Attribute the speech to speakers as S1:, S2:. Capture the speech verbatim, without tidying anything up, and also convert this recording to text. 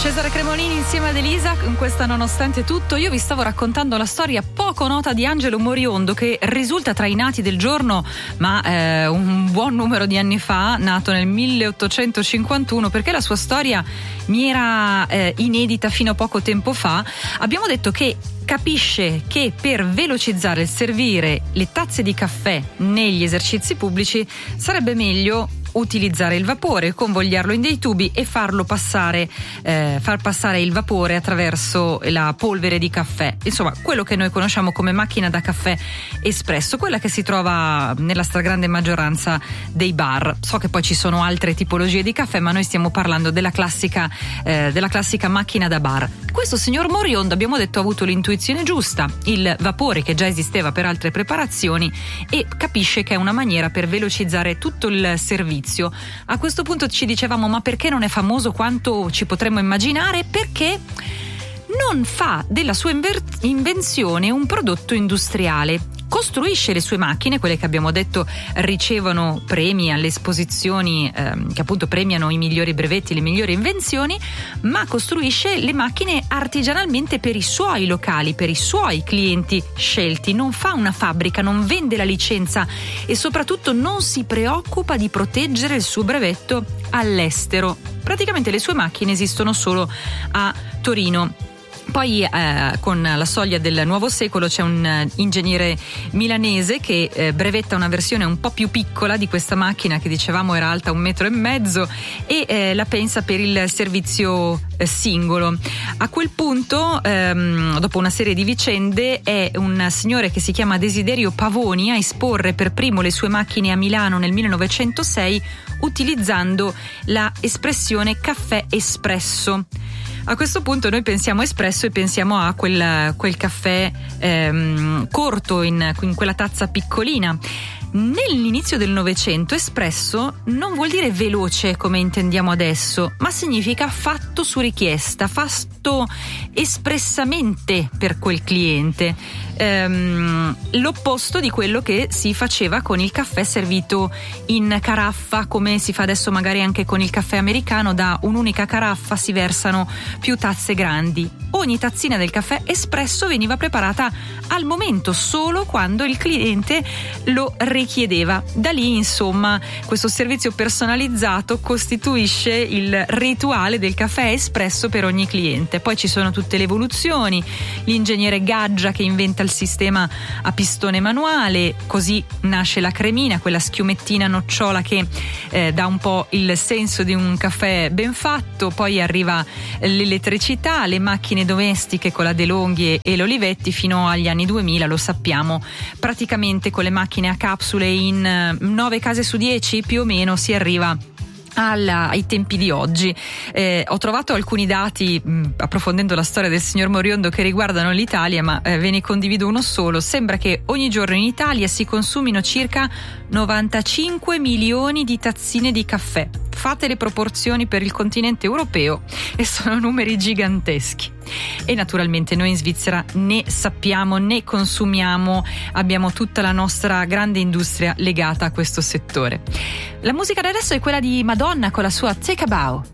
S1: Cesare Cremolini insieme ad Elisa in questa Nonostante Tutto. Io vi stavo raccontando la storia poco nota di Angelo Moriondo, che risulta tra i nati del giorno, ma eh, un buon numero di anni fa, nato nel milleottocentocinquantuno, perché la sua storia mi era eh, inedita fino a poco tempo fa. Abbiamo detto che capisce che per velocizzare il servire le tazze di caffè negli esercizi pubblici sarebbe meglio utilizzare il vapore, convogliarlo in dei tubi e farlo passare, eh, far passare il vapore attraverso la polvere di caffè. Insomma, quello che noi conosciamo come macchina da caffè espresso, quella che si trova nella stragrande maggioranza dei bar. So che poi ci sono altre tipologie di caffè, ma noi stiamo parlando della classica, eh, della classica macchina da bar. Questo signor Moriondo, abbiamo detto, ha avuto l'intuizione giusta, il vapore che già esisteva per altre preparazioni, e capisce che è una maniera per velocizzare tutto il servizio. A questo punto ci dicevamo: ma perché non è famoso quanto ci potremmo immaginare? Perché non fa della sua invenzione un prodotto industriale. Costruisce le sue macchine, quelle che abbiamo detto ricevono premi alle esposizioni ehm, che appunto premiano i migliori brevetti, le migliori invenzioni, ma costruisce le macchine artigianalmente per i suoi locali, per i suoi clienti scelti. Non fa una fabbrica, non vende la licenza e soprattutto non si preoccupa di proteggere il suo brevetto all'estero. Praticamente le sue macchine esistono solo a Torino. Poi eh, con la soglia del nuovo secolo c'è un uh, ingegnere milanese che eh, brevetta una versione un po' più piccola di questa macchina, che dicevamo era alta un metro e mezzo, e eh, la pensa per il servizio eh, singolo. A quel punto, ehm, dopo una serie di vicende, è un signore che si chiama Desiderio Pavoni a esporre per primo le sue macchine a Milano nel millenovecentosei, utilizzando la espressione caffè espresso. A questo punto noi pensiamo espresso e pensiamo a quel, quel caffè ehm, corto in, in quella tazza piccolina. Nell'inizio del Novecento espresso non vuol dire veloce come intendiamo adesso, ma significa fatto su richiesta, fatto espressamente per quel cliente, ehm, l'opposto di quello che si faceva con il caffè servito in caraffa, come si fa adesso magari anche con il caffè americano. Da un'unica caraffa si versano più tazze grandi. Ogni tazzina del caffè espresso veniva preparata al momento, solo quando il cliente lo richiedeva. Da lì, insomma, questo servizio personalizzato costituisce il rituale del caffè espresso per ogni cliente. Poi ci sono tutte le evoluzioni, l'ingegnere Gaggia che inventa il sistema a pistone manuale, così nasce la cremina, quella schiumettina nocciola che eh, dà un po' il senso di un caffè ben fatto. Poi arriva l'elettricità, le macchine domestiche con la DeLonghi e l'Olivetti fino agli anni duemila, lo sappiamo, praticamente con le macchine a capsule in nove case su dieci più o meno si arriva Alla, ai tempi di oggi. Eh, ho trovato alcuni dati mh, approfondendo la storia del signor Moriondo che riguardano l'Italia, ma eh, ve ne condivido uno solo. Sembra che ogni giorno in Italia si consumino circa novantacinque milioni di tazzine di caffè. Fate le proporzioni per il continente europeo e sono numeri giganteschi. E naturalmente noi in Svizzera né sappiamo né consumiamo, abbiamo tutta la nostra grande industria legata a questo settore. La musica da adesso è quella di Madonna con la sua Take a Bow.